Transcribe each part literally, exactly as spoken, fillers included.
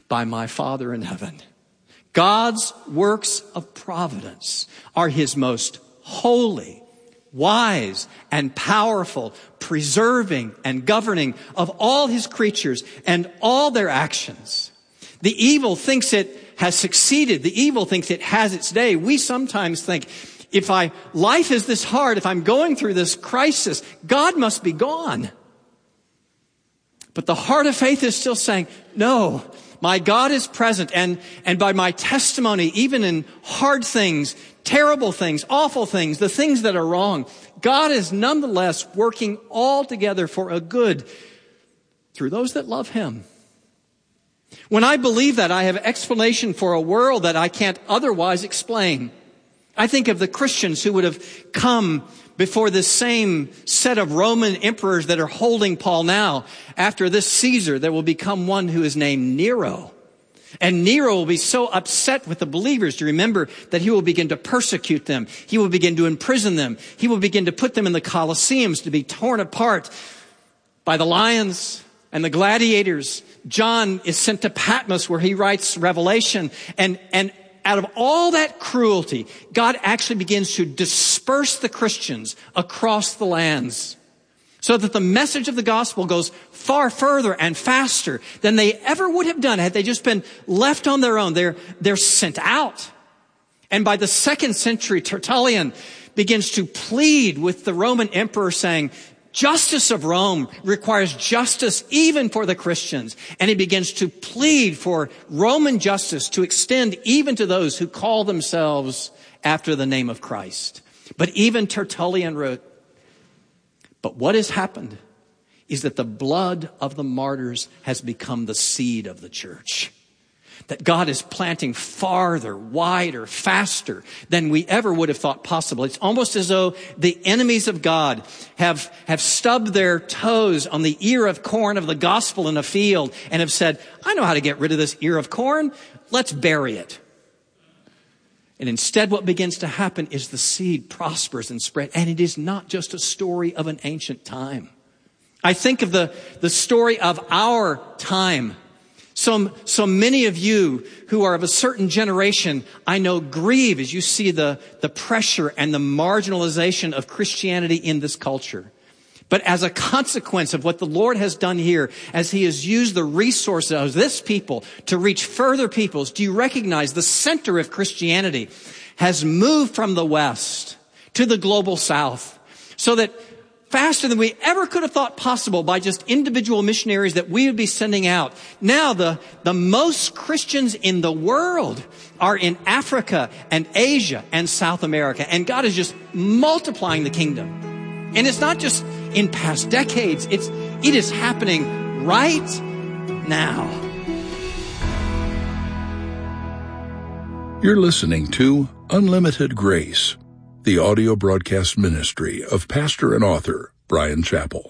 by my Father in heaven. God's works of providence are his most holy, wise, and powerful, preserving and governing of all his creatures and all their actions. The evil thinks it has succeeded. The evil thinks it has its day. We sometimes think, if I, life is this hard, if I'm going through this crisis, God must be gone. But the heart of faith is still saying, no, my God is present. And, and by my testimony, even in hard things, terrible things, awful things, the things that are wrong, God is nonetheless working all together for a good through those that love him. When I believe that, I have explanation for a world that I can't otherwise explain. I think of the Christians who would have come before this same set of Roman emperors that are holding Paul now. After this Caesar, there will become one who is named Nero. And Nero will be so upset with the believers to remember that he will begin to persecute them. He will begin to imprison them. He will begin to put them in the Colosseums to be torn apart by the lions and the gladiators. John is sent to Patmos where he writes Revelation. And, and out of all that cruelty, God actually begins to disperse the Christians across the lands so that the message of the gospel goes far further and faster than they ever would have done had they just been left on their own. They're, they're sent out. And by the second century, Tertullian begins to plead with the Roman emperor saying, justice of Rome requires justice even for the Christians. And he begins to plead for Roman justice to extend even to those who call themselves after the name of Christ. But even Tertullian wrote, but what has happened is that the blood of the martyrs has become the seed of the church. That God is planting farther, wider, faster than we ever would have thought possible. It's almost as though the enemies of God have, have stubbed their toes on the ear of corn of the gospel in a field and have said, I know how to get rid of this ear of corn. Let's bury it. And instead what begins to happen is the seed prospers and spreads. And it is not just a story of an ancient time. I think of the, the story of our time. So, so many of you who are of a certain generation, I know, grieve as you see the, the pressure and the marginalization of Christianity in this culture. But as a consequence of what the Lord has done here, as he has used the resources of this people to reach further peoples, do you recognize the center of Christianity has moved from the West to the global South so that faster than we ever could have thought possible by just individual missionaries that we would be sending out. Now the, the most Christians in the world are in Africa and Asia and South America. And God is just multiplying the kingdom. And it's not just in past decades. It's, it is happening right now. You're listening to Unlimited Grace, the audio broadcast ministry of pastor and author Bryan Chapell.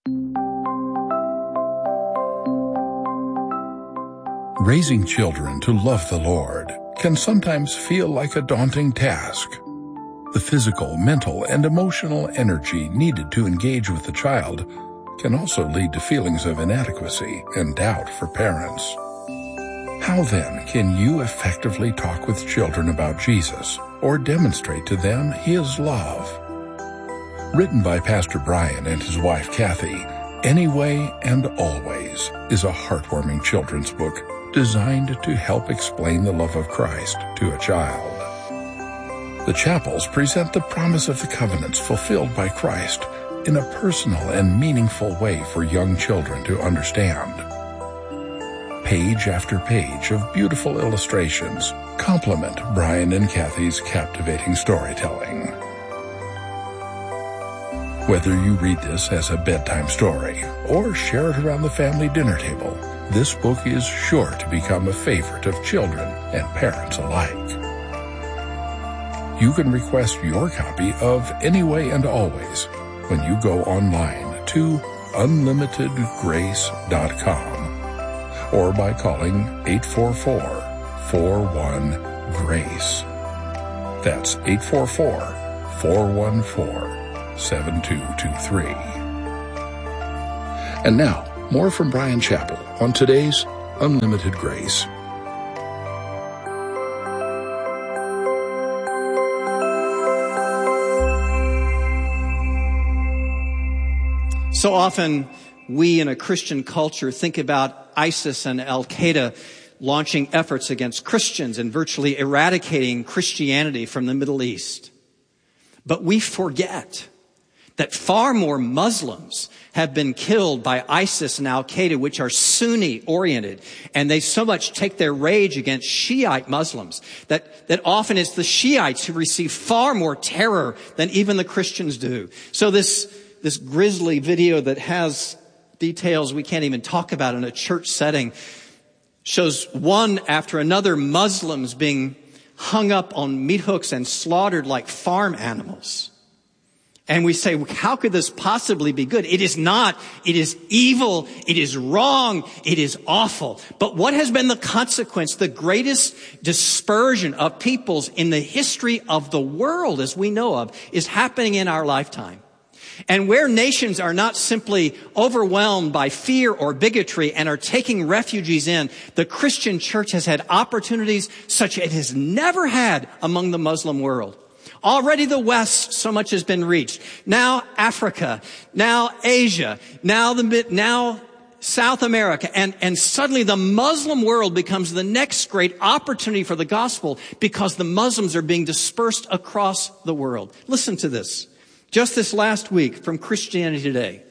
Raising children to love the Lord can sometimes feel like a daunting task. The physical, mental, and emotional energy needed to engage with the child can also lead to feelings of inadequacy and doubt for parents. How then can you effectively talk with children about Jesus or demonstrate to them his love? Written by Pastor Bryan and his wife Kathy, Anyway and Always is a heartwarming children's book designed to help explain the love of Christ to a child. The Chapels present the promise of the covenants fulfilled by Christ in a personal and meaningful way for young children to understand. Page after page of beautiful illustrations complement Bryan and Kathy's captivating storytelling. Whether you read this as a bedtime story or share it around the family dinner table, this book is sure to become a favorite of children and parents alike. You can request your copy of Anyway and Always when you go online to unlimited grace dot com or by calling eight four four, four one, GRACE. That's eight four four, four one four, seven two two three. And now, more from Bryan Chapell on today's Unlimited Grace. So often we in a Christian culture think about ISIS and Al-Qaeda launching efforts against Christians and virtually eradicating Christianity from the Middle East. But we forget that far more Muslims have been killed by ISIS and Al-Qaeda, which are Sunni-oriented, and they so much take their rage against Shiite Muslims that, that often it's the Shiites who receive far more terror than even the Christians do. So this, this grisly video that has details we can't even talk about in a church setting shows one after another Muslims being hung up on meat hooks and slaughtered like farm animals. And we say, how could this possibly be good? It is not. It is evil. It is wrong. It is awful. But what has been the consequence, the greatest dispersion of peoples in the history of the world as we know of, is happening in our lifetime. And where nations are not simply overwhelmed by fear or bigotry and are taking refugees in, the Christian church has had opportunities such as it has never had among the Muslim world. Already the West, so much has been reached. Now Africa, now Asia, now the now South America, and, and suddenly the Muslim world becomes the next great opportunity for the gospel because the Muslims are being dispersed across the world. Listen to this. Just this last week from Christianity Today.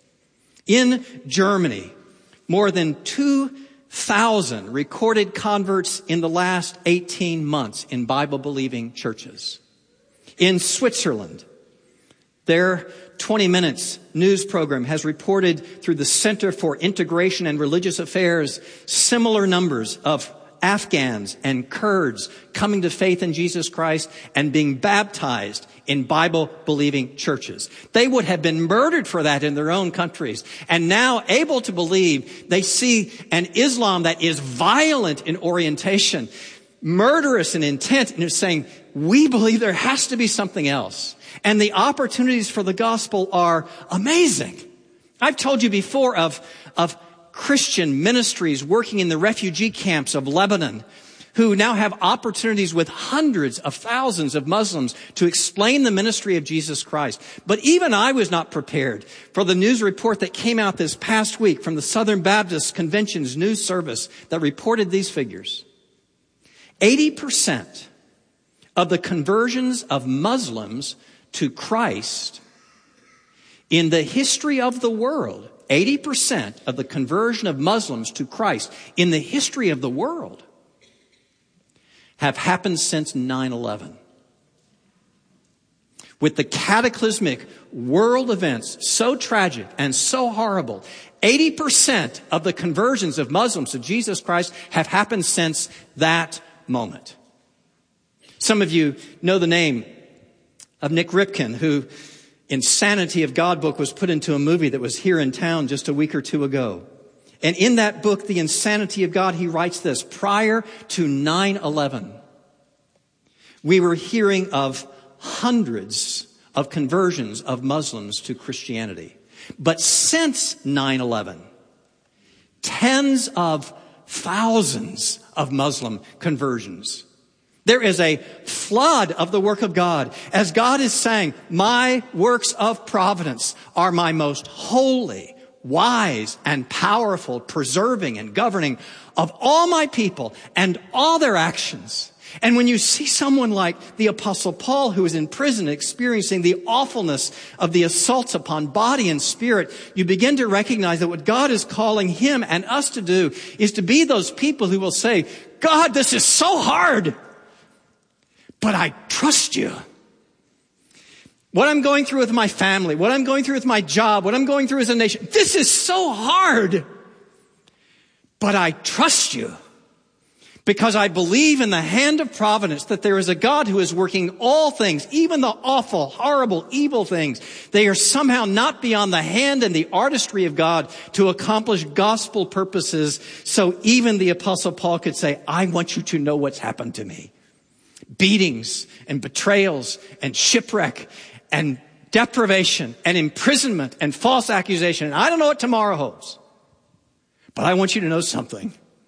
In Germany, more than two thousand recorded converts in the last eighteen months in Bible-believing churches. In Switzerland, their twenty minutes news program has reported through the Center for Integration and Religious Affairs similar numbers of Afghans and Kurds coming to faith in Jesus Christ and being baptized in Bible-believing churches. They would have been murdered for that in their own countries. And now able to believe, they see an Islam that is violent in orientation, murderous in intent, and they're saying, we believe there has to be something else. And the opportunities for the gospel are amazing. I've told you before of, of Christian ministries working in the refugee camps of Lebanon who now have opportunities with hundreds of thousands of Muslims to explain the ministry of Jesus Christ. But even I was not prepared for the news report that came out this past week from the Southern Baptist Convention's news service that reported these figures. eighty percent of the conversions of Muslims to Christ in the history of the world, eighty percent of the conversion of Muslims to Christ in the history of the world have happened since nine eleven. With the cataclysmic world events so tragic and so horrible, eighty percent of the conversions of Muslims to Jesus Christ have happened since that moment. Some of you know the name of Nick Ripken, who Insanity of God book was put into a movie that was here in town just a week or two ago. And in that book, The Insanity of God, he writes this: prior to nine eleven, we were hearing of hundreds of conversions of Muslims to Christianity. But since nine eleven, tens of thousands of Muslim conversions. There is a flood of the work of God as God is saying, my works of providence are my most holy, wise, and powerful, preserving and governing of all my people and all their actions. And when you see someone like the Apostle Paul, who is in prison experiencing the awfulness of the assaults upon body and spirit, you begin to recognize that what God is calling him and us to do is to be those people who will say, God, this is so hard, but I trust you. What I'm going through with my family, what I'm going through with my job, what I'm going through as a nation, this is so hard, but I trust you. Because I believe in the hand of providence that there is a God who is working all things, even the awful, horrible, evil things. They are somehow not beyond the hand and the artistry of God to accomplish gospel purposes. So even the Apostle Paul could say, I want you to know what's happened to me. Beatings and betrayals and shipwreck and deprivation and imprisonment and false accusation. And I don't know what tomorrow holds. But I want you to know something.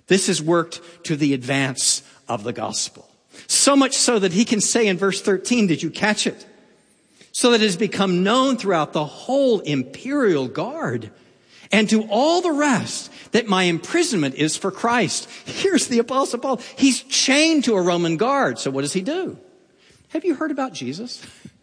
This has worked to the advance of the gospel. So much so that he can say in verse thirteen, did you catch it? So that it has become known throughout the whole imperial guard and to all the rest that my imprisonment is for Christ. Here's the Apostle Paul. He's chained to a Roman guard. So what does he do? Have you heard about Jesus?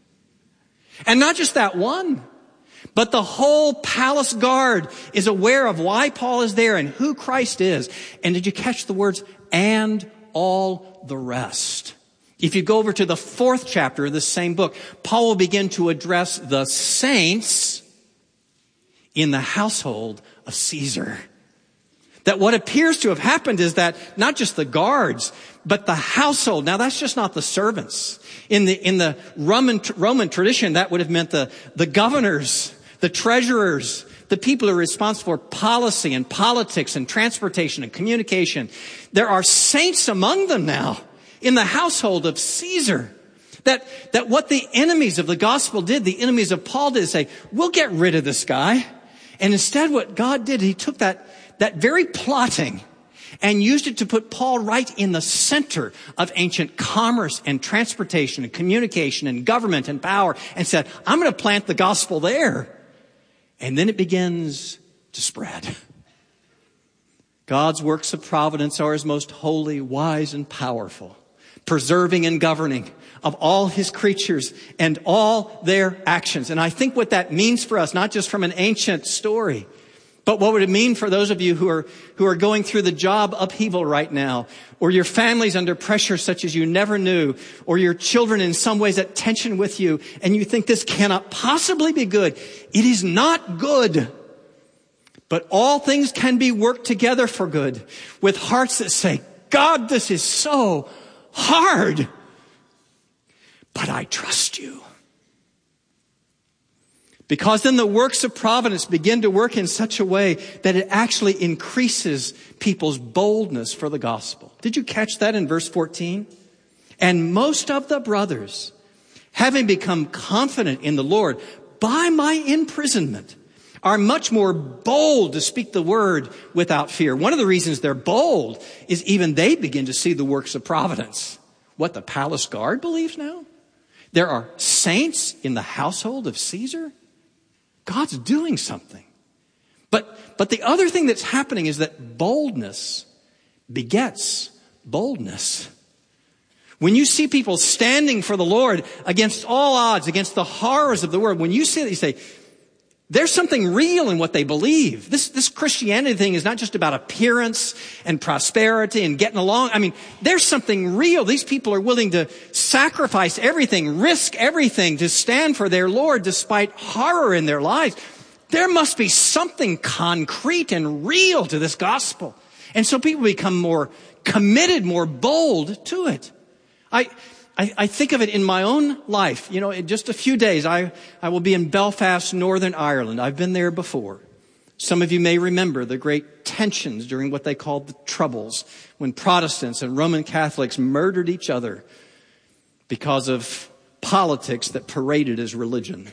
And not just that one, but the whole palace guard is aware of why Paul is there and who Christ is. And did you catch the words, and all the rest? If you go over to the fourth chapter of this same book, Paul will begin to address the saints in the household of Caesar. That what appears to have happened is that not just the guards, but the household. Now that's just not the servants. In the, in the Roman, Roman tradition, that would have meant the, the governors, the treasurers, the people who are responsible for policy and politics and transportation and communication. There are saints among them now in the household of Caesar. That, that what the enemies of the gospel did, the enemies of Paul did, is say, we'll get rid of this guy. And instead what God did, he took that, that very plotting and used it to put Paul right in the center of ancient commerce and transportation and communication and government and power, and said, I'm going to plant the gospel there. And then it begins to spread. God's works of providence are his most holy, wise, and powerful, preserving and governing of all his creatures and all their actions. And I think what that means for us, not just from an ancient story, but what would it mean for those of you who are, who are going through the job upheaval right now, or your family's under pressure such as you never knew, or your children in some ways at tension with you, and you think this cannot possibly be good. It is not good. But all things can be worked together for good, with hearts that say, God, this is so hard, but I trust you. Because then the works of providence begin to work in such a way that it actually increases people's boldness for the gospel. Did you catch that in verse fourteen? And most of the brothers, having become confident in the Lord by my imprisonment, are much more bold to speak the word without fear. One of the reasons they're bold is even they begin to see the works of providence. What the palace guard believes now? There are saints in the household of Caesar? God's doing something. But, but the other thing that's happening is that boldness begets boldness. When you see people standing for the Lord against all odds, against the horrors of the world, when you see that, you say, there's something real in what they believe. This, this Christianity thing is not just about appearance and prosperity and getting along. I mean, there's something real. These people are willing to sacrifice everything, risk everything to stand for their Lord despite horror in their lives. There must be something concrete and real to this gospel. And so people become more committed, more bold to it. I, I, I think of it in my own life. You know, in just a few days, I, I will be in Belfast, Northern Ireland. I've been there before. Some of you may remember the great tensions during what they called the Troubles, when Protestants and Roman Catholics murdered each other because of politics that paraded as religion.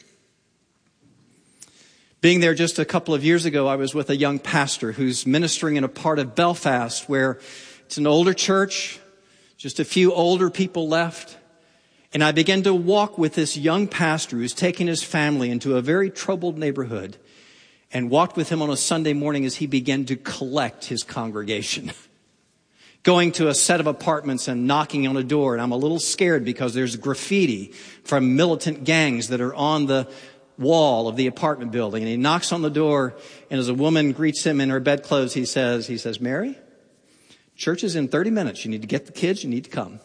Being there just a couple of years ago, I was with a young pastor who's ministering in a part of Belfast where it's an older church, just a few older people left. And I began to walk with this young pastor who's taking his family into a very troubled neighborhood, and walked with him on a Sunday morning as he began to collect his congregation. Going to a set of apartments and knocking on a door. And I'm a little scared because there's graffiti from militant gangs that are on the wall of the apartment building. And he knocks on the door, and as a woman greets him in her bedclothes, he says, he says, Mary, church is in thirty minutes. You need to get the kids. You need to come.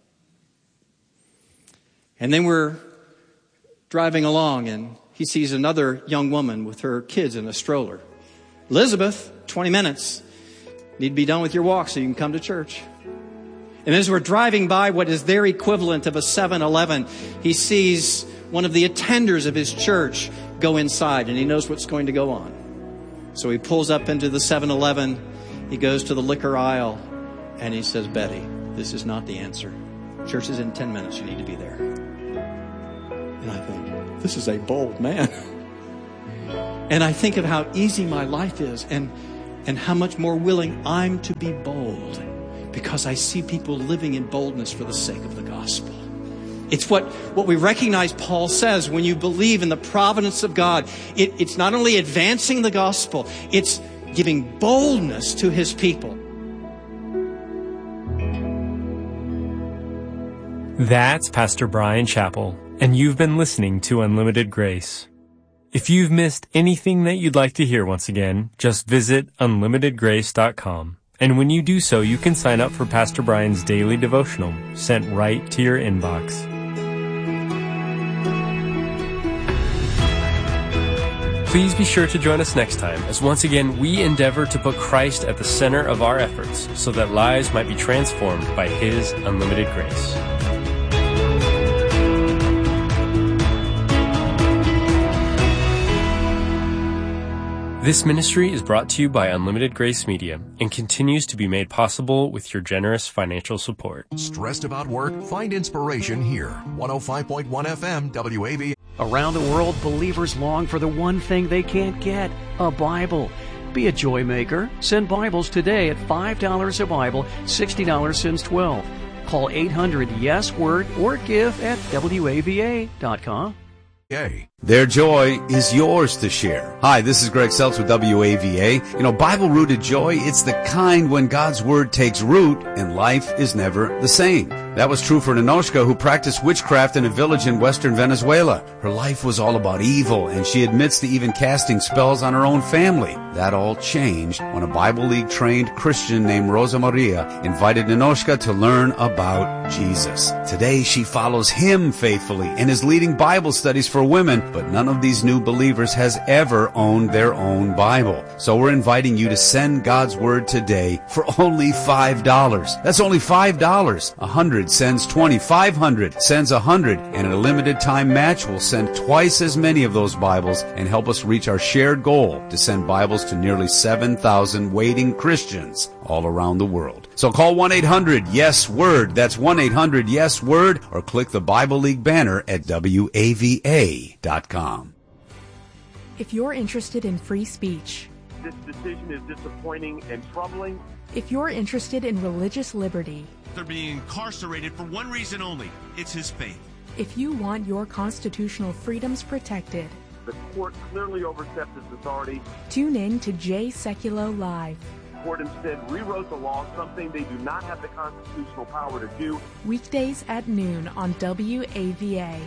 And then we're driving along, and he sees another young woman with her kids in a stroller. Elizabeth, twenty minutes. Need to be done with your walk so you can come to church. And as we're driving by what is their equivalent of a seven eleven, he sees one of the attenders of his church go inside, and he knows what's going to go on. So he pulls up into the seven eleven. He goes to the liquor aisle, and he says, Betty, this is not the answer. Church is in ten minutes. You need to be there. And I think, this is a bold man. And I think of how easy my life is. And and how much more willing I'm to be bold because I see people living in boldness for the sake of the gospel. It's what, what we recognize Paul says when you believe in the providence of God. It, it's not only advancing the gospel, it's giving boldness to his people. That's Pastor Brian Chappell, and you've been listening to Unlimited Grace. If you've missed anything that you'd like to hear once again, just visit unlimited grace dot com. And when you do so, you can sign up for Pastor Brian's daily devotional, sent right to your inbox. Please be sure to join us next time, as once again we endeavor to put Christ at the center of our efforts so that lives might be transformed by His unlimited grace. This ministry is brought to you by Unlimited Grace Media and continues to be made possible with your generous financial support. Stressed about work? Find inspiration here. one oh five point one F M W A V A. Around the world, believers long for the one thing they can't get, a Bible. Be a joy maker. Send Bibles today at five dollars a Bible, sixty dollars since twelve. Call eight hundred yes word or give at W A V A dot com. Yay. Their joy is yours to share. Hi, this is Greg Seltz with W A V A. You know, Bible-rooted joy, it's the kind when God's Word takes root and life is never the same. That was true for Ninoshka, who practiced witchcraft in a village in western Venezuela. Her life was all about evil, and she admits to even casting spells on her own family. That all changed when a Bible League-trained Christian named Rosa Maria invited Ninoshka to learn about Jesus. Today, she follows him faithfully and is leading Bible studies for women, but none of these new believers has ever owned their own Bible. So we're inviting you to send God's Word today for only five dollars. That's only five dollars. A hundred sends twenty. Five hundred sends a hundred. And at a limited time match, we'll send twice as many of those Bibles and help us reach our shared goal to send Bibles to nearly seven thousand waiting Christians all around the world. So call one eight hundred yes word. That's one eight hundred yes word, or click the Bible League banner at W A V A dot com. If you're interested in free speech, this decision is disappointing and troubling. If you're interested in religious liberty, they're being incarcerated for one reason only. It's his faith. If you want your constitutional freedoms protected, the court clearly overstepped its authority. Tune in to Jay Sekulow Live. The court instead rewrote the law, something they do not have the constitutional power to do. Weekdays at noon on W A V A.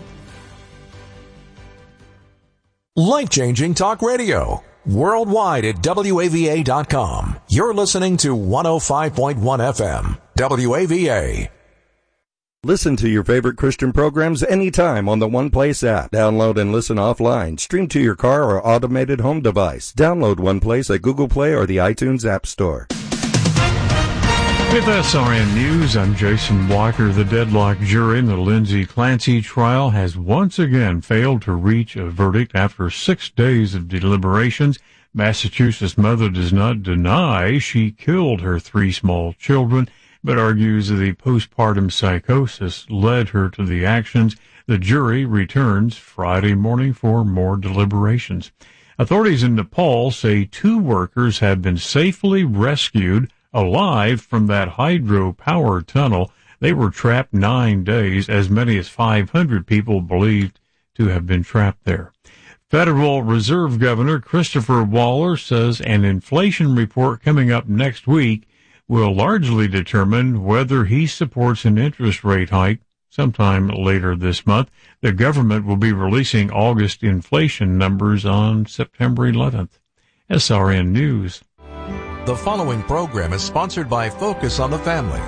Life-changing talk radio. Worldwide at W A V A dot com. You're listening to one oh five point one F M. W A V A. Listen to your favorite Christian programs anytime on the One Place app. Download and listen offline. Stream to your car or automated home device. Download One Place at Google Play or the iTunes App Store. With S R N News, I'm Jason Walker. The deadlocked jury in the Lindsay Clancy trial has once again failed to reach a verdict after six days of deliberations. Massachusetts mother does not deny she killed her three small children, but argues the postpartum psychosis led her to the actions. The jury returns Friday morning for more deliberations. Authorities in Nepal say two workers have been safely rescued alive from that hydropower tunnel. They were trapped nine days. As many as five hundred people believed to have been trapped there. Federal Reserve Governor Christopher Waller says an inflation report coming up next week will largely determine whether he supports an interest rate hike sometime later this month. The government will be releasing August inflation numbers on September eleventh. S R N News. The following program is sponsored by Focus on the Family.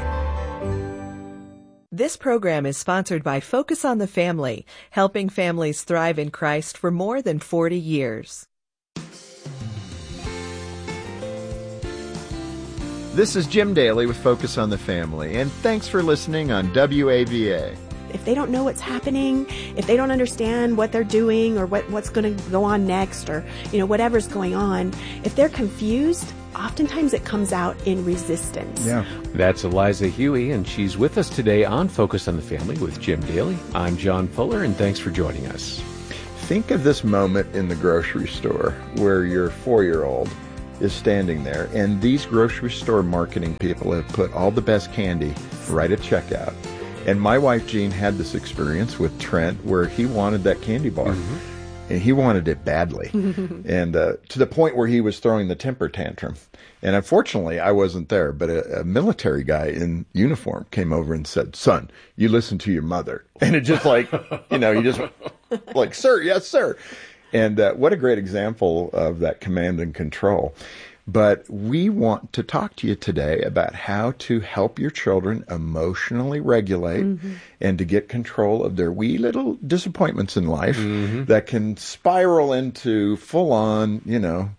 This program is sponsored by Focus on the Family, helping families thrive in Christ for more than forty years. This is Jim Daly with Focus on the Family, and thanks for listening on W A V A. If they don't know what's happening, if they don't understand what they're doing or what, what's going to go on next, or, you know, whatever's going on, if they're confused, oftentimes it comes out in resistance. Yeah. That's Eliza Huey, and she's with us today on Focus on the Family with Jim Daly. I'm John Fuller, and thanks for joining us. Think of this moment in the grocery store where your four-year-old is standing there, and these grocery store marketing people have put all the best candy right at checkout. And my wife, Jean, had this experience with Trent where he wanted that candy bar. Mm-hmm. And he wanted it badly. and uh, to the point where he was throwing the temper tantrum. And unfortunately, I wasn't there, but a, a military guy in uniform came over and said, "Son, you listen to your mother." And it just like, you know, you just like, "Sir, yes, sir." And uh, what a great example of that command and control. But we want to talk to you today about how to help your children emotionally regulate mm-hmm. and to get control of their wee little disappointments in life mm-hmm. that can spiral into full-on, you know,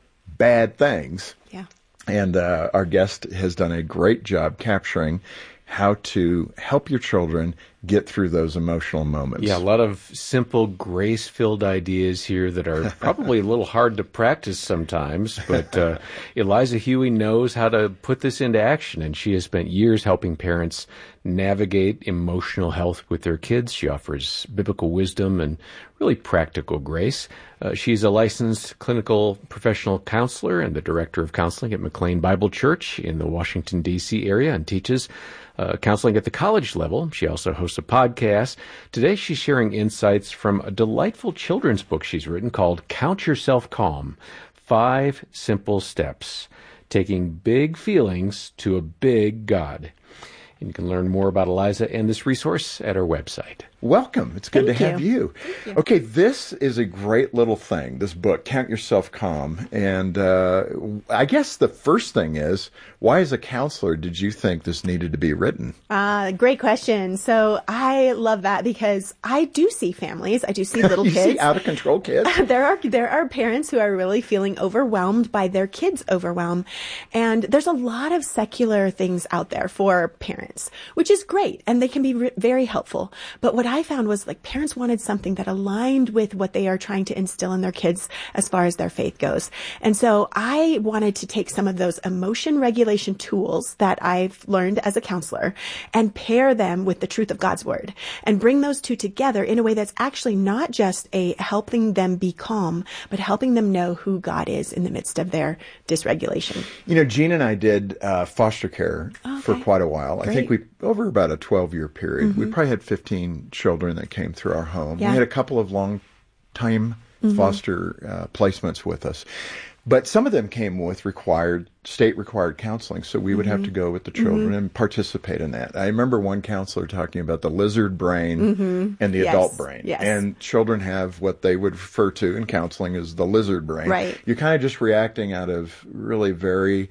bad things. Yeah. And uh, our guest has done a great job capturing how to help your children get through those emotional moments. Yeah, a lot of simple, grace-filled ideas here that are probably a little hard to practice sometimes, but uh, Eliza Huey knows how to put this into action, and she has spent years helping parents navigate emotional health with their kids. She offers biblical wisdom and really practical grace. Uh, she's a licensed clinical professional counselor and the director of counseling at McLean Bible Church in the Washington, D C area, and teaches uh, counseling at the college level. She also hosts a podcast. Today she's sharing insights from a delightful children's book she's written called Count Yourself Calm, Five Simple Steps, Taking Big Feelings to a Big God. And you can learn more about Eliza and this resource at our website. Welcome. It's good Thank to have you. you. you. Okay, this is a great little thing, this book, Count Yourself Calm. And uh, I guess the first thing is, why as a counselor did you think this needed to be written? Uh, great question. So I love that because I do see families. I do see little you kids. see out-of-control kids? there are there are parents who are really feeling overwhelmed by their kids' overwhelm. And there's a lot of secular things out there for parents, which is great. And they can be re- very helpful. But what I found was like parents wanted something that aligned with what they are trying to instill in their kids as far as their faith goes. And so I wanted to take some of those emotion regulation tools that I've learned as a counselor and pair them with the truth of God's word and bring those two together in a way that's actually not just a helping them be calm, but helping them know who God is in the midst of their dysregulation. You know, Jean and I did uh, foster care okay. for quite a while. Great. I think we, over about a twelve-year period, Mm-hmm. we probably had fifteen children that came through our home. Yeah. We had a couple of long-time mm-hmm. foster uh, placements with us. But some of them came with required, state-required counseling, so we would mm-hmm. have to go with the children mm-hmm. and participate in that. I remember one counselor talking about the lizard brain mm-hmm. and the yes. adult brain. Yes. And children have what they would refer to in counseling as the lizard brain. Right. You're kind of just reacting out of really very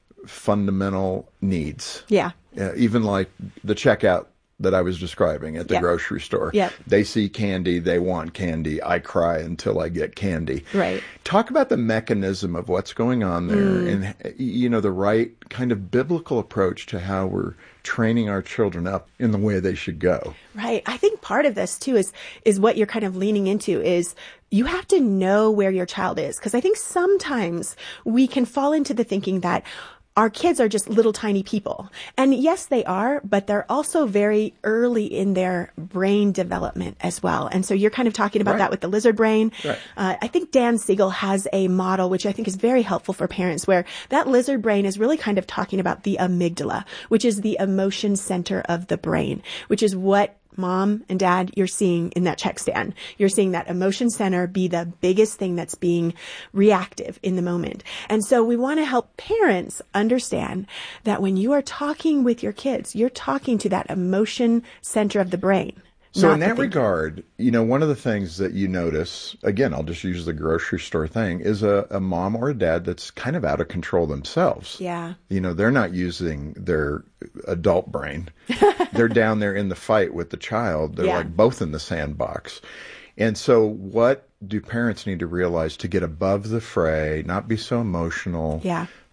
fundamental needs. Yeah. Uh, even like the checkout that I was describing at the yep. grocery store. Yep. They see candy, they want candy. I cry until I get candy. Right. Talk about the mechanism of what's going on there mm. and, you know, the right kind of biblical approach to how we're training our children up in the way they should go. Right. I think part of this too is, is what you're kind of leaning into is you have to know where your child is. Because I think sometimes we can fall into the thinking that our kids are just little tiny people. And yes, they are, but they're also very early in their brain development as well. And so you're kind of talking about right. that with the lizard brain. Right. Uh, I think Dan Siegel has a model, which I think is very helpful for parents, where that lizard brain is really kind of talking about the amygdala, which is the emotion center of the brain, which is what Mom and Dad, you're seeing in that check stand. You're seeing that emotion center be the biggest thing that's being reactive in the moment. And so we want to help parents understand that when you are talking with your kids, you're talking to that emotion center of the brain. So in that regard, you know, one of the things that you notice, again, I'll just use the grocery store thing, is a, a mom or a dad that's kind of out of control themselves. Yeah. You know, they're not using their adult brain. They're down there in the fight with the child. They're yeah. like both in the sandbox. And so what do parents need to realize to get above the fray, not be so emotional? Yeah.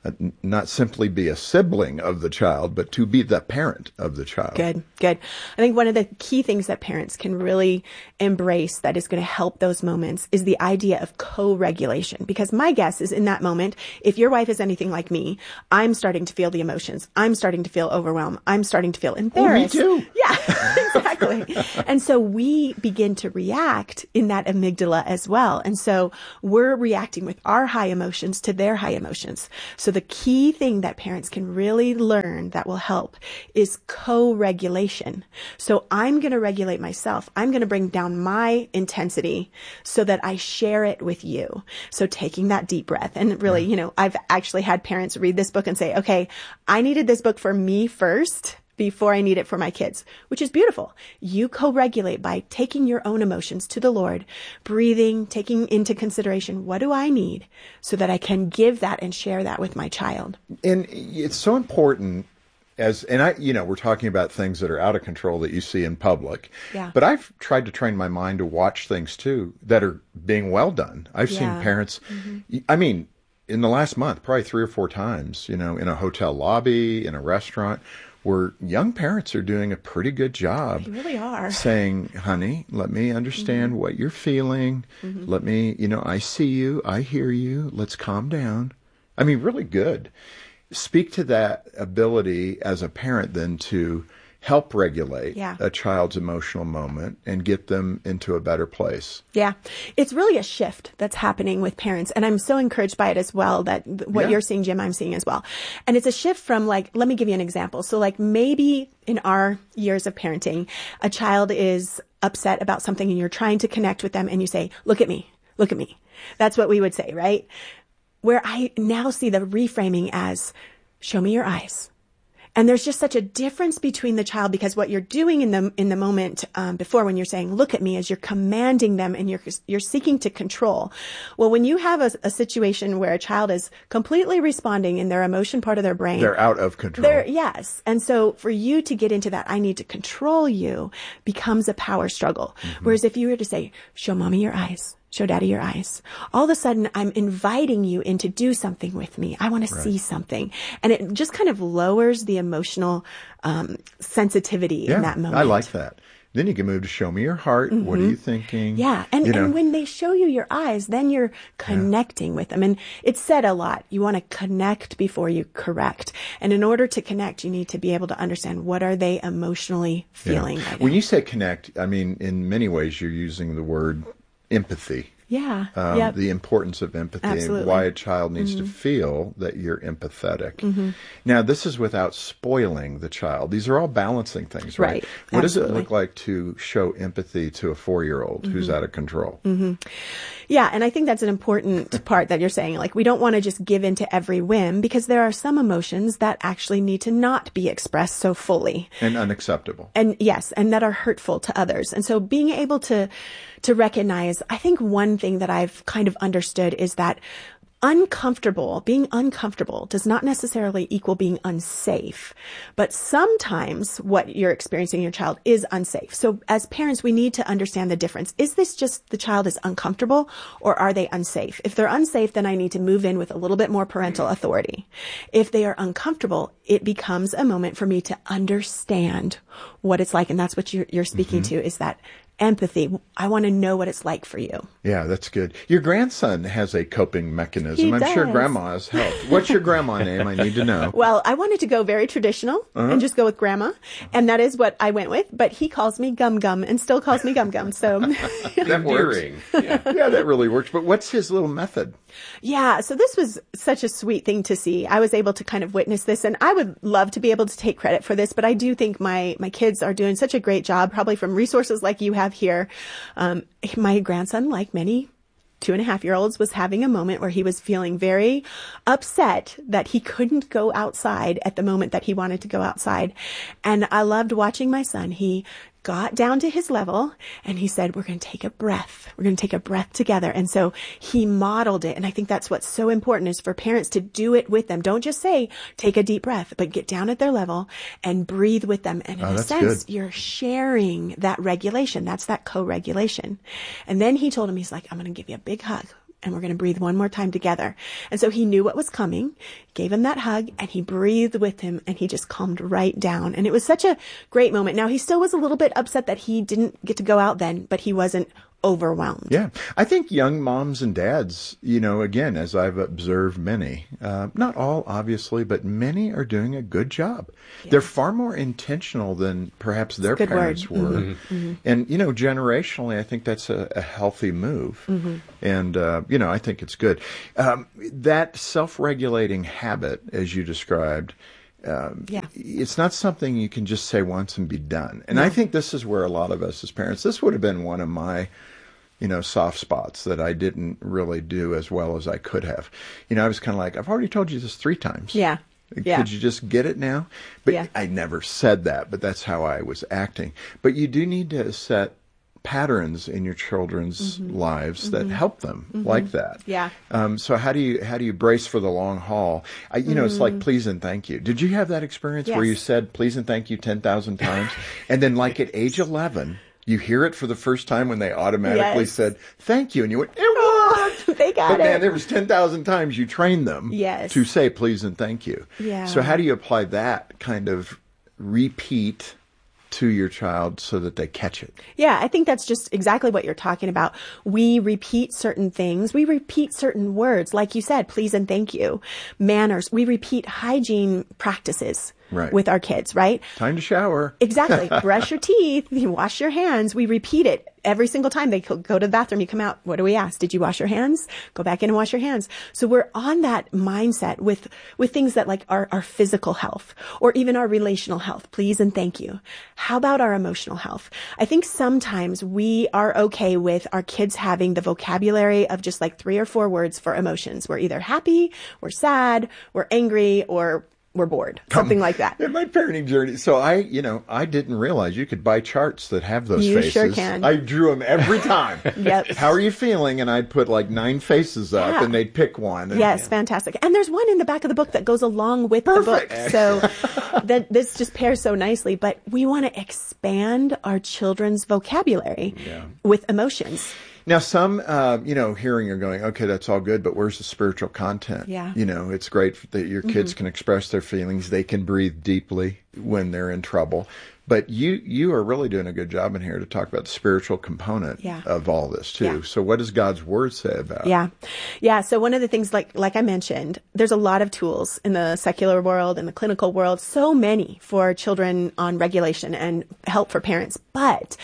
uh, not simply be a sibling of the child, but to be the parent of the child. Good, good. I think one of the key things that parents can really embrace that is going to help those moments is the idea of co-regulation. Because my guess is in that moment, if your wife is anything like me, I'm starting to feel the emotions. I'm starting to feel overwhelmed. I'm starting to feel embarrassed. Oh, me too. Yeah, exactly. And so we begin to react in that amygdala as well. And so we're reacting with our high emotions to their high emotions. So the key thing that parents can really learn that will help is co-regulation. So I'm going to regulate myself. I'm going to bring down my intensity so that I share it with you. So taking that deep breath. And really, you know, I've actually had parents read this book and say, okay, I needed this book for me first before I need it for my kids, which is beautiful. You co-regulate by taking your own emotions to the Lord, breathing, taking into consideration, what do I need so that I can give that and share that with my child? And it's so important as, and I, you know, we're talking about things that are out of control that you see in public, yeah. but I've tried to train my mind to watch things too that are being well done. I've yeah. seen parents, mm-hmm. I mean, in the last month, probably three or four times, you know, in a hotel lobby, in a restaurant, where young parents are doing a pretty good job. They really are. Saying, honey, let me understand mm-hmm. what you're feeling. Mm-hmm. Let me, you know, I see you. I hear you. Let's calm down. I mean, really good. Speak to that ability as a parent then to help regulate yeah. a child's emotional moment and get them into a better place. Yeah. It's really a shift that's happening with parents. And I'm so encouraged by it as well that what yeah. you're seeing, Jim, I'm seeing as well. And it's a shift from like, let me give you an example. So like maybe in our years of parenting, a child is upset about something and you're trying to connect with them and you say, look at me, look at me. That's what we would say, right? Where I now see the reframing as, show me your eyes. And there's just such a difference between the child because what you're doing in the in the moment um, before when you're saying, look at me, is you're commanding them and you're you're seeking to control. Well, when you have a, a situation where a child is completely responding in their emotion part of their brain. They're out of control. They're, yes. And so for you to get into that, I need to control you, becomes a power struggle. Mm-hmm. Whereas if you were to say, show mommy your eyes. Show daddy your eyes. All of a sudden, I'm inviting you in to do something with me. I want to right. see something. And it just kind of lowers the emotional um, sensitivity yeah, in that moment. I like that. Then you can move to show me your heart. Mm-hmm. What are you thinking? Yeah. And, you know. and when they show you your eyes, then you're connecting yeah. with them. And it's said a lot. You want to connect before you correct. And in order to connect, you need to be able to understand what are they emotionally feeling yeah. right When now. you say connect, I mean, in many ways, you're using the word empathy. Yeah. Um, yep. The importance of empathy Absolutely. and why a child needs mm-hmm. to feel that you're empathetic. Mm-hmm. Now, this is without spoiling the child. These are all balancing things, right? Right. What Absolutely. does it look like to show empathy to a four-year-old mm-hmm. who's out of control? Mm-hmm. Yeah, and I think that's an important part that you're saying. Like, we don't want to just give in to every whim because there are some emotions that actually need to not be expressed so fully. And unacceptable. And yes, and that are hurtful to others. And so being able to to recognize, I think one thing that I've kind of understood is that uncomfortable, being uncomfortable does not necessarily equal being unsafe. But sometimes what you're experiencing in your child is unsafe. So as parents, we need to understand the difference. Is this just the child is uncomfortable or are they unsafe? If they're unsafe, then I need to move in with a little bit more parental authority. If they are uncomfortable, it becomes a moment for me to understand what it's like. And that's what you're, you're speaking mm-hmm. to is that empathy. I want to know what it's like for you. Yeah, that's good. Your grandson has a coping mechanism. He I'm does. sure grandma has helped. What's your grandma name? I need to know. Well, I wanted to go very traditional uh-huh. and just go with grandma. And that is what I went with. But he calls me Gum Gum and still calls me Gum Gum. So that works. Yeah. yeah, that really works. But what's his little method? Yeah. So this was such a sweet thing to see. I was able to kind of witness this and I would love to be able to take credit for this, but I do think my, my kids are doing such a great job, probably from resources like you have here. Um, my grandson, like many two and a half year olds, was having a moment where he was feeling very upset that he couldn't go outside at the moment that he wanted to go outside. And I loved watching my son. He got down to his level and he said, we're going to take a breath. We're going to take a breath together. And so he modeled it. And I think that's what's so important is for parents to do it with them. Don't just say, take a deep breath, but get down at their level and breathe with them. And in oh, a that's sense, good. You're sharing that regulation. That's that co-regulation. And then he told him, he's like, I'm going to give you a big hug. and we're going to breathe one more time together. And so he knew what was coming, gave him that hug, and he breathed with him, and he just calmed right down. And it was such a great moment. Now, he still was a little bit upset that he didn't get to go out then, but he wasn't overwhelmed. Yeah. I think young moms and dads, you know, again, as I've observed many, uh, not all obviously, but many are doing a good job. Yeah. They're far more intentional than perhaps their parents word. were. Mm-hmm. Mm-hmm. And, you know, generationally, I think that's a, a healthy move. Mm-hmm. And, uh, you know, I think it's good. Um, that self-regulating habit, as you described, Um, yeah. it's not something you can just say once and be done. And no. I think this is where a lot of us as parents, this would have been one of my, you know, soft spots that I didn't really do as well as I could have. You know, I was kind of like, I've already told you this three times. Yeah. Yeah. Could you just get it now? But yeah. I never said that, but that's how I was acting. But you do need to set patterns in your children's mm-hmm. lives that mm-hmm. help them mm-hmm. like that. Yeah. Um, so how do you how do you brace for the long haul? I, you mm-hmm. know, it's like please and thank you. Did you have that experience yes. where you said please and thank you ten thousand times, and then like at age eleven, you hear it for the first time when they automatically yes. said thank you, and you went, it worked. They got but it. man, there was ten thousand times you trained them yes. to say please and thank you. Yeah. So how do you apply that kind of repeat to your child so that they catch it? Yeah, I think that's just exactly what you're talking about. We repeat certain things. We repeat certain words. Like you said, please and thank you. Manners. We repeat hygiene practices. Right. With our kids, right? Time to shower. Exactly. Brush your teeth. You wash your hands. We repeat it every single time they go to the bathroom. You come out. What do we ask? Did you wash your hands? Go back in and wash your hands. So we're on that mindset with, with things that like our, our physical health or even our relational health. Please and thank you. How about our emotional health? I think sometimes we are okay with our kids having the vocabulary of just like three or four words for emotions. We're either happy, we're sad, we're angry, or we're bored. Something like that. In my parenting journey, so I, you know, I didn't realize you could buy charts that have those you faces. You sure can. I drew them every time. Yep. How are you feeling? And I'd put like nine faces up yeah. and they'd pick one. And, yes, yeah. fantastic. And there's one in the back of the book that goes along with Perfect. the book. So that this just pairs so nicely. But we want to expand our children's vocabulary yeah. with emotions. Now, some, uh, you know, hearing are going, okay, that's all good, but where's the spiritual content? Yeah. You know, it's great that your kids mm-hmm. can express their feelings. They can breathe deeply when they're in trouble. But you you are really doing a good job in here to talk about the spiritual component yeah. of all this, too. Yeah. So what does God's Word say about it? Yeah. Yeah. So one of the things, like like I mentioned, there's a lot of tools in the secular world, in the clinical world, so many for children on regulation and help for parents. But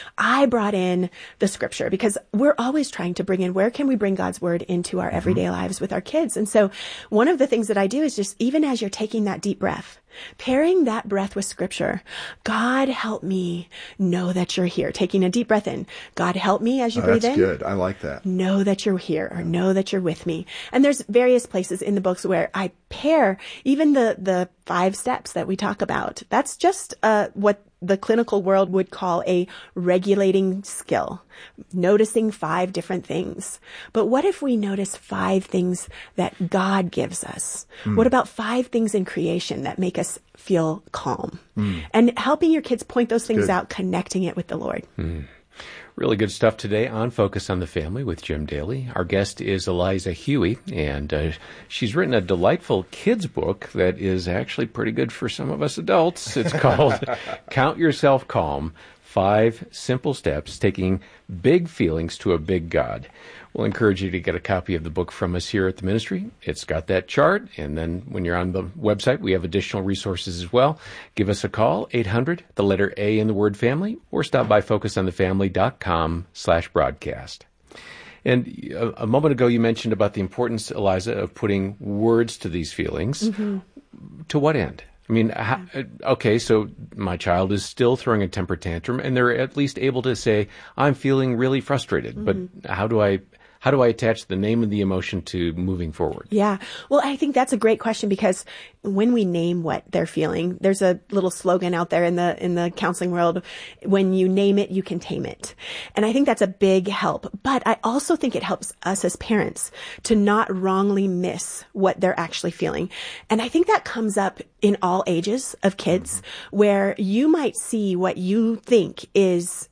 I brought in the scripture because we're always trying to bring in, where can we bring God's Word into our everyday mm-hmm. lives with our kids? And so one of the things that I do is just, even as you're taking that deep breath, pairing that breath with scripture. God, help me know that you're here. Taking a deep breath in. God, help me as you oh, breathe that's in. That's good. I like that. Know that you're here, or know that you're with me. And there's various places in the books where I pair even the, the five steps that we talk about. That's just uh, what the clinical world would call a regulating skill, noticing five different things. But what if we notice five things that God gives us? Mm. What about five things in creation that make us feel calm? Mm. And helping your kids point those things Good. out, connecting it with the Lord. Mm. Really good stuff today on Focus on the Family with Jim Daly. Our guest is Eliza Huey, and uh, she's written a delightful kids book that is actually pretty good for some of us adults. It's called Count Yourself Calm, Five Simple Steps Taking Big Feelings to a Big God. We'll encourage you to get a copy of the book from us here at the ministry. It's got that chart, and then when you're on the website, we have additional resources as well. Give us a call, eight hundred, the letter A in the word family, or stop by focusonthefamily.com slash broadcast. And a, a moment ago, you mentioned about the importance, Eliza, of putting words to these feelings. Mm-hmm. To what end? I mean, how, okay, so my child is still throwing a temper tantrum, and they're at least able to say, I'm feeling really frustrated, mm-hmm. but how do I... How do I attach the name and the emotion to moving forward? Yeah. Well, I think that's a great question, because when we name what they're feeling, there's a little slogan out there in the, in the counseling world, when you name it, you can tame it. And I think that's a big help. But I also think it helps us as parents to not wrongly miss what they're actually feeling. And I think that comes up in all ages of kids, mm-hmm. where you might see what you think is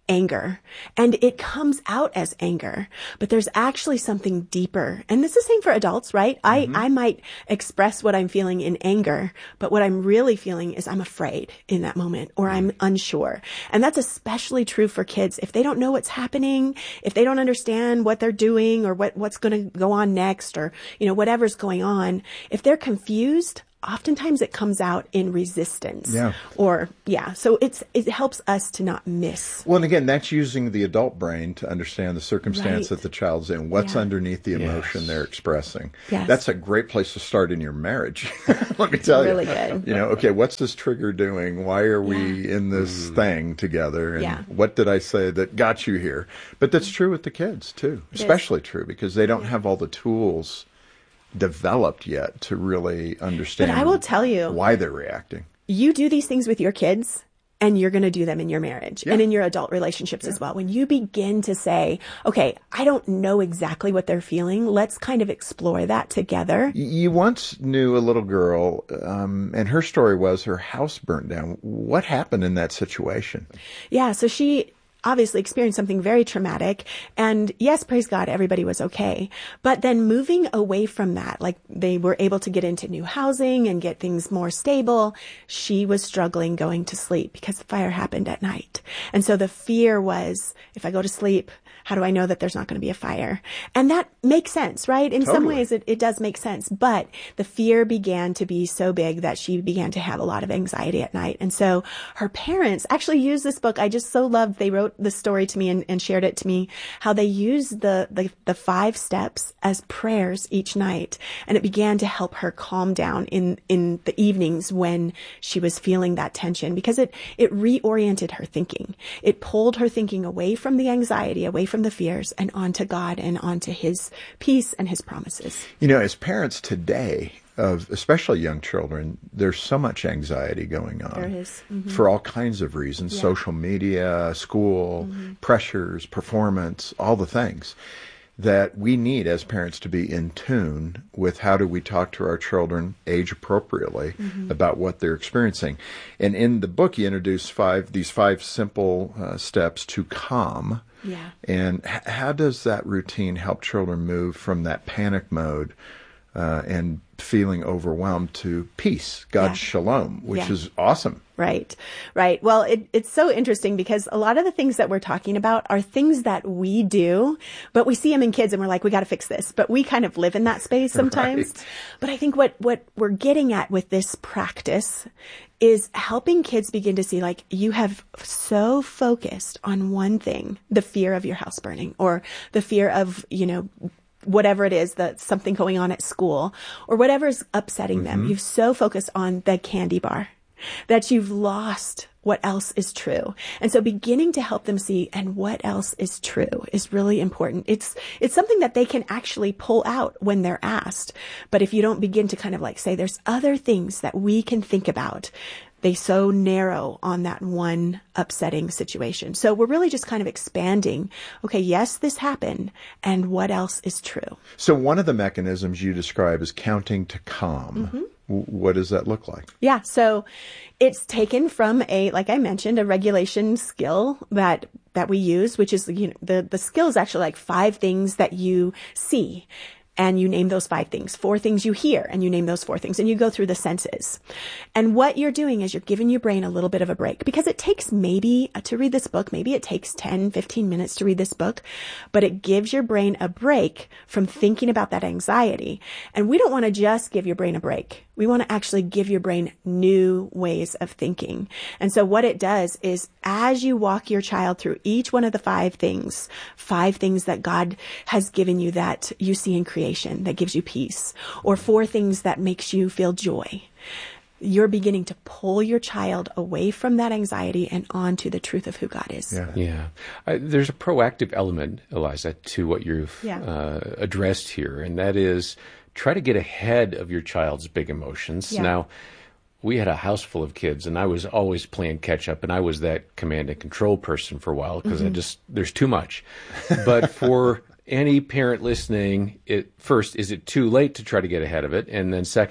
anger, and it comes out as anger, but there's actually something deeper. And this is the same for adults, right? Mm-hmm. I, I might express what I'm feeling in anger, but what I'm really feeling is I'm afraid in that moment, or I'm unsure. And that's especially true for kids. If they don't know what's happening, if they don't understand what they're doing or what, what's going to go on next, or, you know, whatever's going on, if they're confused, oftentimes it comes out in resistance. Yeah. Or, yeah. So it's, it helps us to not miss. Well, and again, that's using the adult brain to understand the circumstance Right. that the child's in, what's Yeah. underneath the emotion Yes. they're expressing. Yes. That's a great place to start in your marriage. Let me tell Really you. good. You know, okay, what's this trigger doing? Why are we in this thing together? And Yeah. what did I say that got you here? But that's true with the kids, too. It is. Especially true because they don't have all the tools developed yet to really understand But I will tell you, why they're reacting. you do these things with your kids, and you're going to do them in your marriage Yeah. and in your adult relationships as well. When you begin to say, okay, I don't know exactly what they're feeling, let's kind of explore that together. You once knew a little girl, um, and her story was her house burned down. What happened in that situation? Yeah, so she obviously experienced something very traumatic, and yes, praise God, everybody was okay. But then moving away from that, like they were able to get into new housing and get things more stable, she was struggling going to sleep because the fire happened at night. And so the fear was, if I go to sleep, how do I know that there's not going to be a fire? And that makes sense, right? In some Totally. ways it, it does make sense, but the fear began to be so big that she began to have a lot of anxiety at night. And so her parents actually used this book. I just so loved, they wrote the story to me and, and shared it to me, how they used the, the, the five steps as prayers each night. And it began to help her calm down in, in the evenings when she was feeling that tension, because it, it reoriented her thinking. It pulled her thinking away from the anxiety, away from the fears, and onto God and onto his peace and his promises. You know, as parents today, of especially young children, there's so much anxiety going on. There is. Mhm. For all kinds of reasons, Yeah. social media, school, Mhm. pressures, performance, all the things that we need as parents to be in tune with. How do we talk to our children age appropriately Mhm. about what they're experiencing? And in the book, you introduce five these five simple uh, steps to calm. Yeah. And h- how does that routine help children move from that panic mode uh, and feeling overwhelmed to peace, God's Yeah. shalom, which Yeah. is awesome? Right, right. Well, it, it's so interesting because a lot of the things that we're talking about are things that we do, but we see them in kids and we're like, we got to fix this. But we kind of live in that space sometimes. Right. But I think what, what we're getting at with this practice is helping kids begin to see, like, you have so focused on one thing, the fear of your house burning, or the fear of, you know, whatever it is, that something going on at school, or whatever's upsetting them. Mhm. You've so focused on the candy bar that you've lost what else is true. And so beginning to help them see, and what else is true, is really important. It's, it's something that they can actually pull out when they're asked. But if you don't begin to kind of like say, there's other things that we can think about, they so narrow on that one upsetting situation. So we're really just kind of expanding, okay, yes, this happened, and what else is true? So one of the mechanisms you describe is counting to calm. Mhm. W- What does that look like? Yeah, so it's taken from a, like I mentioned, a regulation skill that that we use, which is, you know, the the skill is actually like five things that you see, and you name those five things. Four things you hear, and you name those four things, and you go through the senses. And what you're doing is you're giving your brain a little bit of a break, because it takes maybe uh, to read this book, maybe it takes ten, fifteen minutes to read this book, but it gives your brain a break from thinking about that anxiety. And we don't want to just give your brain a break. We want to actually give your brain new ways of thinking. And so what it does is, as you walk your child through each one of the five things, five things that God has given you that you see in creation that gives you peace, or four things that makes you feel joy, you're beginning to pull your child away from that anxiety and onto the truth of who God is. Yeah. Yeah. Uh, there's a proactive element, Eliza, to what you've Yeah. uh, addressed here, and that is try to get ahead of your child's big emotions. Yeah. Now, we had a house full of kids, and I was always playing catch up, and I was that command and control person for a while because I Mhm. just, there's too much. But for any parent listening, it first, is it too late to try to get ahead of it? And then second,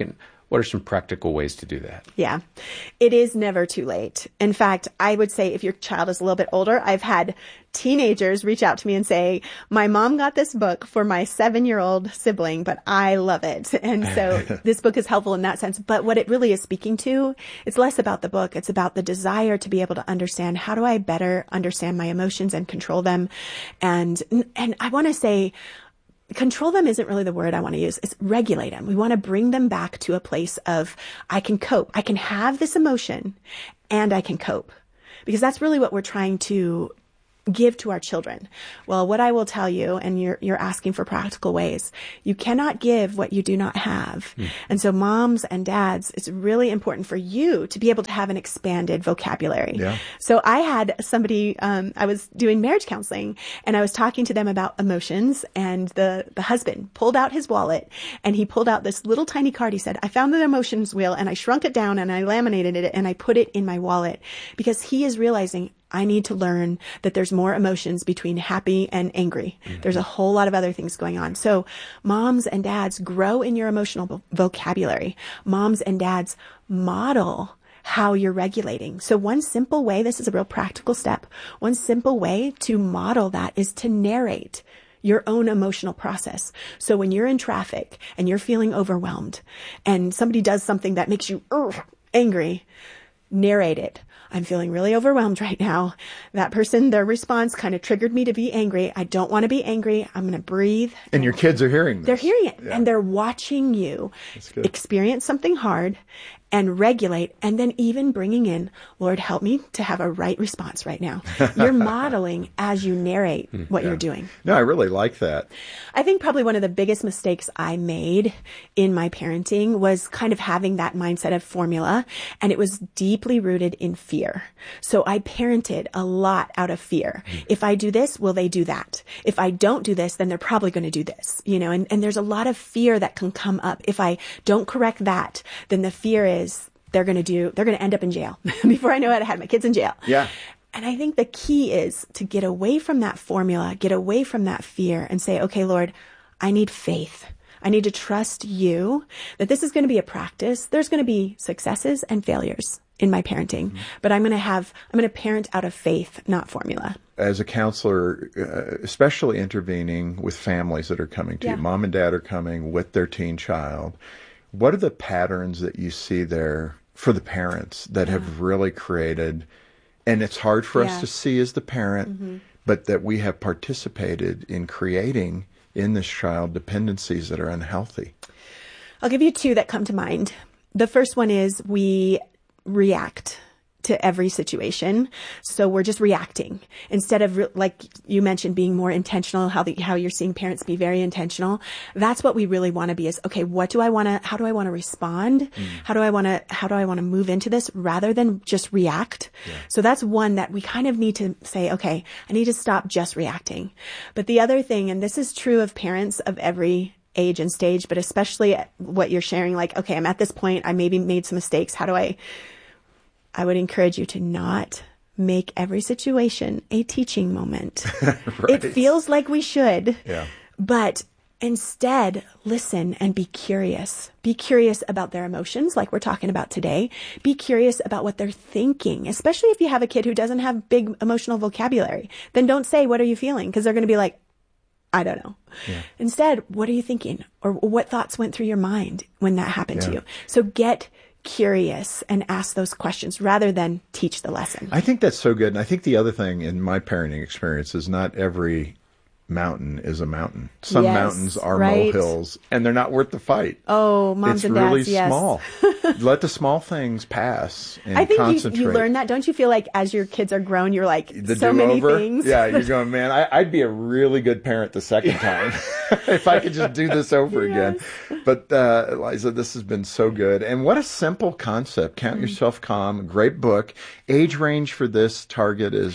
What are some practical ways to do that? Yeah, it is never too late. In fact, I would say if your child is a little bit older, I've had teenagers reach out to me and say, my mom got this book for my seven-year-old sibling, but I love it. And so this book is helpful in that sense. But what it really is speaking to, it's less about the book. It's about the desire to be able to understand, how do I better understand my emotions and control them? And, and I want to say, control them isn't really the word I want to use. It's regulate them. We want to bring them back to a place of, I can cope. I can have this emotion and I can cope. Because that's really what we're trying to give to our children. Well, what I will tell you, and you're you're asking for practical ways, you cannot give what you do not have. Mm. And so moms and dads, it's really important for you to be able to have an expanded vocabulary. Yeah. So I had somebody, um, I was doing marriage counseling, and I was talking to them about emotions, and the, the husband pulled out his wallet, and he pulled out this little tiny card. He said, I found the emotions wheel, and I shrunk it down, and I laminated it, and I put it in my wallet, because he is realizing, I need to learn that there's more emotions between happy and angry. Mm-hmm. There's a whole lot of other things going on. So moms and dads, grow in your emotional vo- vocabulary. Moms and dads, model how you're regulating. So one simple way, this is a real practical step, one simple way to model that is to narrate your own emotional process. So when you're in traffic and you're feeling overwhelmed and somebody does something that makes you uh, angry, narrate it. I'm feeling really overwhelmed right now. That person, their response kind of triggered me to be angry. I don't want to be angry. I'm going to breathe. And your kids are hearing this. They're hearing it. Yeah. And they're watching you experience something hard and regulate, and then even bringing in, Lord, help me to have a right response right now. You're modeling as you narrate what yeah. you're doing. No, I really like that. I think probably one of the biggest mistakes I made in my parenting was kind of having that mindset of formula, and it was deeply rooted in fear. So I parented a lot out of fear. Mm. If I do this, will they do that? If I don't do this, then they're probably going to do this, you know, and, and there's a lot of fear that can come up. If I don't correct that, then the fear is is they're going to do, they're going to end up in jail. Before I know it, I had my kids in jail. Yeah. And I think the key is to get away from that formula, get away from that fear and say, okay, Lord, I need faith. I need to trust you that this is going to be a practice. There's going to be successes and failures in my parenting, mm-hmm. but I'm going to have, I'm going to parent out of faith, not formula. As a counselor, uh, especially intervening with families that are coming to yeah. you, mom and dad are coming with their teen child. What are the patterns that you see there for the parents that yeah. have really created, and it's hard for yeah. us to see as the parent, mm-hmm. but that we have participated in creating in this child dependencies that are unhealthy? I'll give you two that come to mind. The first one is we react to every situation. So we're just reacting instead of, re- like you mentioned, being more intentional, how the, how you're seeing parents be very intentional. That's what we really want to be is, okay, what do I want to, how do I want to respond? Mm. How do I want to, how do I want to move into this rather than just react? Yeah. So that's one that we kind of need to say, okay, I need to stop just reacting. But the other thing, and this is true of parents of every age and stage, but especially what you're sharing, like, okay, I'm at this point, I maybe made some mistakes. How do I, I would encourage you to not make every situation a teaching moment. Right. It feels like we should, yeah. but instead listen and be curious. Be curious about their emotions, like we're talking about today. Be curious about what they're thinking, especially if you have a kid who doesn't have big emotional vocabulary. Then don't say, what are you feeling? Because they're going to be like, I don't know. Yeah. Instead, what are you thinking? Or what thoughts went through your mind when that happened yeah. to you? So get curious and ask those questions rather than teach the lesson. I think that's so good. And I think the other thing in my parenting experience is not every mountain is a mountain. Some yes, mountains are right. molehills, and they're not worth the fight. Oh, moms it's and really dads, yes. small. Let the small things pass and I think concentrate. You, you learn that. Don't you feel like as your kids are grown, you're like, the so do-over? many things? Yeah, you're going, man, I, I'd be a really good parent the second time if I could just do this over yes. again. But uh, Eliza, this has been so good. And what a simple concept. Count mm. Yourself Calm, great book. Age range for this target is...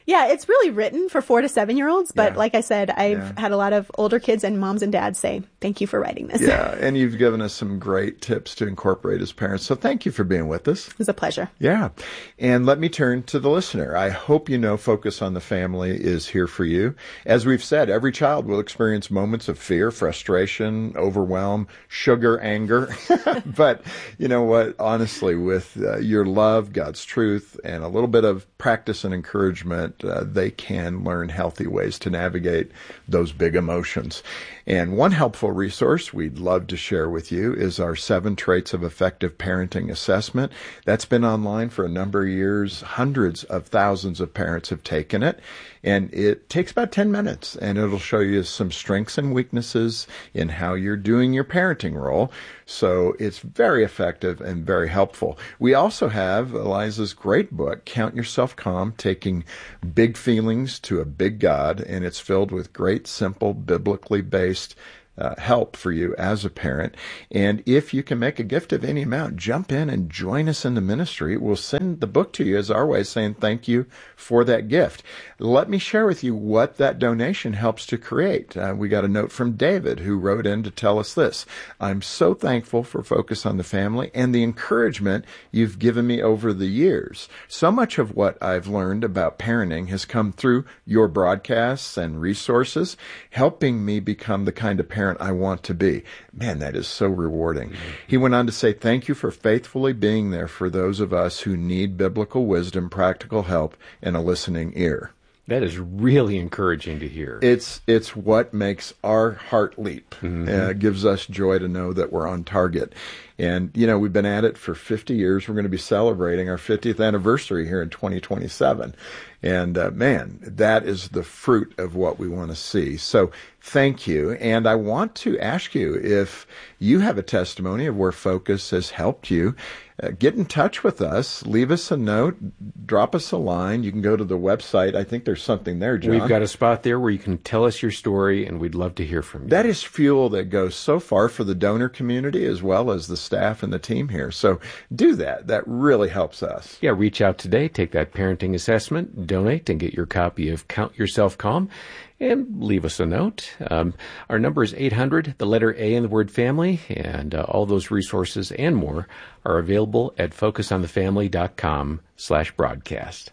Yeah, it's really written for four to seven year olds, but Yeah. like I said, I've Yeah. had a lot of older kids and moms and dads say, thank you for writing this. Yeah, and you've given us some great tips to incorporate as parents. So thank you for being with us. It was a pleasure. Yeah. And let me turn to the listener. I hope you know Focus on the Family is here for you. As we've said, every child will experience moments of fear, frustration, overwhelm, sugar, anger. But you know what? Honestly, with uh, your love, God's truth, and a little bit of practice and encouragement, uh, they can learn healthy ways to navigate those big emotions. And one helpful resource we'd love to share with you is our Seven Traits of Effective Parenting Assessment. That's been online for a number of years. Hundreds of thousands of parents have taken it. And it takes about ten minutes, and it'll show you some strengths and weaknesses in how you're doing your parenting role. So it's very effective and very helpful. We also have Eliza's great book, Count Yourself Calm, Taking Big Feelings to a Big God, and it's filled with great, simple, biblically based Uh, help for you as a parent. And if you can make a gift of any amount, jump in and join us in the ministry. We'll send the book to you as our way, saying thank you for that gift. Let me share with you what that donation helps to create. Uh, we got a note from David who wrote in to tell us this. I'm so thankful for Focus on the Family and the encouragement you've given me over the years. So much of what I've learned about parenting has come through your broadcasts and resources, helping me become the kind of parent I want to be. Man, that is so rewarding. Mm-hmm. He went on to say, thank you for faithfully being there for those of us who need biblical wisdom, practical help, and a listening ear. That is really encouraging to hear. It's it's what makes our heart leap. Mm-hmm. Uh, gives us joy to know that we're on target. And, you know, we've been at it for fifty years. We're going to be celebrating our fiftieth anniversary here in twenty twenty-seven. And, uh, man, that is the fruit of what we want to see. So thank you. And I want to ask you, if you have a testimony of where Focus has helped you, uh, get in touch with us. Leave us a note. Drop us a line. You can go to the website. I think there's something there, John. We've got a spot there where you can tell us your story, and we'd love to hear from you. That is fuel that goes so far for the donor community as well as the staff and the team here. So do that. That really helps us. Yeah, reach out today, take that parenting assessment, donate, and get your copy of Count Yourself Calm, and leave us a note. Um, our number is eight hundred, the letter A in the word family, and uh, all those resources and more are available at focusonthefamily.com slash broadcast.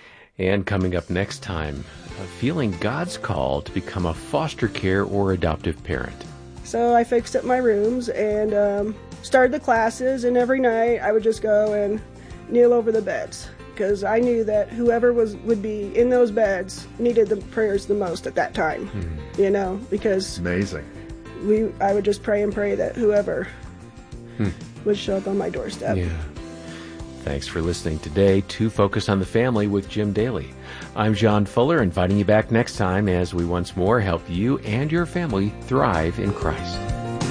And coming up next time, uh, feeling God's call to become a foster care or adoptive parent. So I fixed up my rooms and um, started the classes, and every night I would just go and kneel over the beds, because I knew that whoever was would be in those beds needed the prayers the most at that time. Hmm. You know, because amazing. We I would just pray and pray that whoever hmm. would show up on my doorstep. Yeah. Thanks for listening today to Focus on the Family with Jim Daly. I'm John Fuller, inviting you back next time as we once more help you and your family thrive in Christ.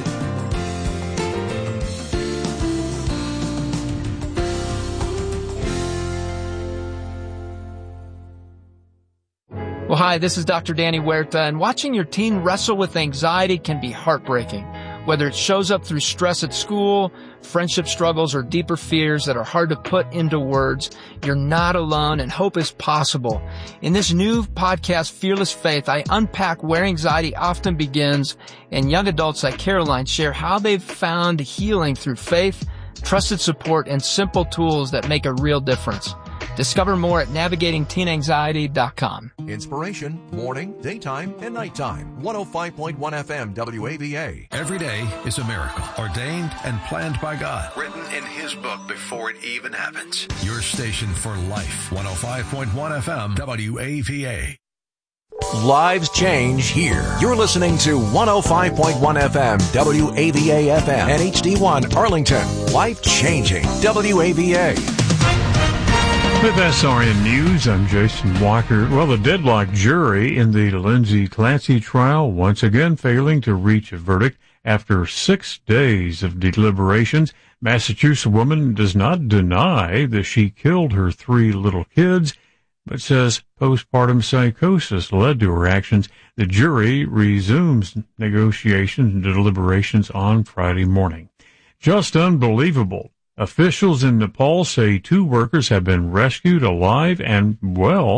Well, hi, this is Doctor Danny Huerta, and watching your teen wrestle with anxiety can be heartbreaking. Whether it shows up through stress at school, friendship struggles, or deeper fears that are hard to put into words, you're not alone and hope is possible. In this new podcast, Fearless Faith, I unpack where anxiety often begins, and young adults like Caroline share how they've found healing through faith, trusted support, and simple tools that make a real difference. Discover more at navigating teen anxiety dot com. Inspiration, morning, daytime, and nighttime. one oh five point one F M W A V A. Every day is a miracle, ordained and planned by God. Written in His book before it even happens. Your station for life. one oh five point one F M W A V A. Lives change here. You're listening to one oh five point one F M W A V A F M and H D one Arlington. Life changing W A V A. With S R N News, I'm Jason Walker. Well, the deadlocked jury in the Lindsay Clancy trial once again failing to reach a verdict after six days of deliberations. Massachusetts woman does not deny that she killed her three little kids, but says postpartum psychosis led to her actions. The jury resumes negotiations and deliberations on Friday morning. Just unbelievable. Officials in Nepal say two workers have been rescued alive and well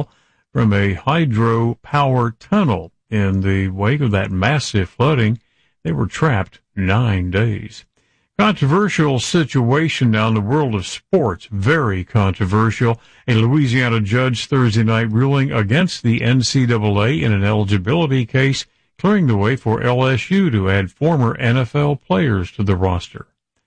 from a hydropower tunnel. In the wake of that massive flooding, they were trapped nine days. Controversial situation now in the world of sports. Very controversial. A Louisiana judge Thursday night ruling against the N C double A in an eligibility case, clearing the way for L S U to add former N F L players to the roster.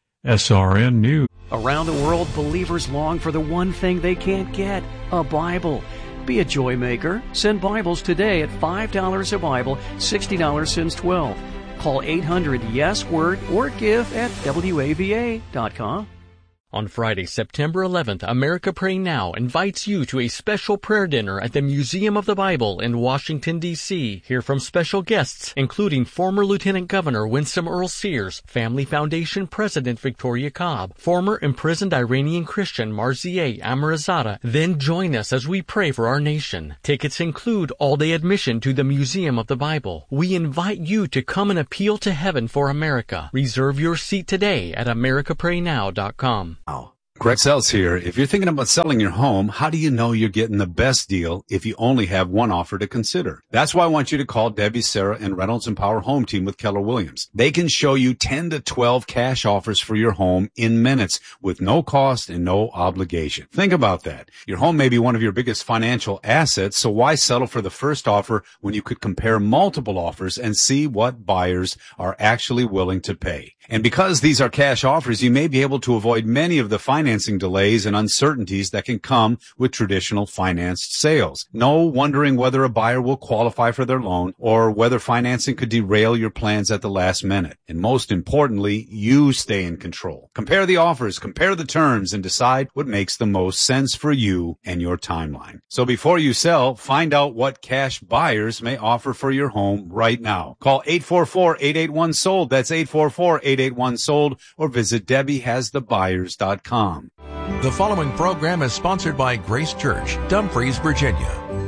S R N News. Around the world, believers long for the one thing they can't get, a Bible. Be a joy maker. Send Bibles today at five dollars a Bible, sixty dollars since twelve. Call eight hundred yes word or give at W A V A dot com. On Friday, September eleventh, America Pray Now invites you to a special prayer dinner at the Museum of the Bible in Washington, D C Hear from special guests, including former Lieutenant Governor Winsome Earl Sears, Family Foundation President Victoria Cobb, former imprisoned Iranian Christian Marzieh Amirzadeh. Then join us as we pray for our nation. Tickets include all-day admission to the Museum of the Bible. We invite you to come and appeal to heaven for America. Reserve your seat today at America Pray Now dot com. Greg Seltz here. If you're thinking about selling your home, how do you know you're getting the best deal if you only have one offer to consider? That's why I want you to call Debbie, Sarah, and Reynolds and Power Home Team with Keller Williams. They can show you ten to twelve cash offers for your home in minutes with no cost and no obligation. Think about that. Your home may be one of your biggest financial assets, so why settle for the first offer when you could compare multiple offers and see what buyers are actually willing to pay? And because these are cash offers, you may be able to avoid many of the financing delays and uncertainties that can come with traditional financed sales. No wondering whether a buyer will qualify for their loan or whether financing could derail your plans at the last minute. And most importantly, you stay in control. Compare the offers, compare the terms, and decide what makes the most sense for you and your timeline. So before you sell, find out what cash buyers may offer for your home right now. Call eight four four, eight eight one, sold. That's eight four four, eight eight one, sold, or visit Debbie Has The Buyers dot com. The following program is sponsored by Grace Church, Dumfries, Virginia.